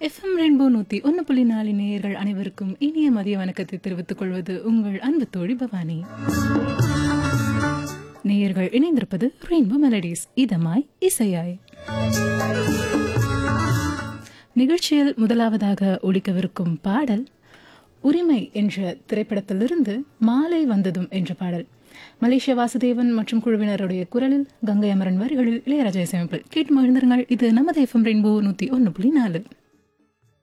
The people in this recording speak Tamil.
எஃப்எம் ரெயின்போ 101.4 நேயர்கள் அனைவருக்கும் இனிய மதிய வணக்கத்தை தெரிவித்துக் கொள்வது உங்கள் அன்பு தோழி பவானி. நேயர்கள் இணைந்திருப்பது ரெயின்போ மெலடிஸ், இதமாய் இசையாய். நிகழ்ச்சியில் முதலாவதாக ஒலிக்கவிருக்கும் பாடல் உரிமை என்ற திரைப்படத்திலிருந்து மாலை வந்ததும் என்ற பாடல். மலேசிய வாசுதேவன் மற்றும் குழுவினருடைய குரலில், கங்கை அமரன் வரிகளில், இளையராஜா இசையமைப்பில் கேட்டு மகிழ்ந்திருங்கள். இது நமது எஃப்எம் ரெயின்போ 101.4.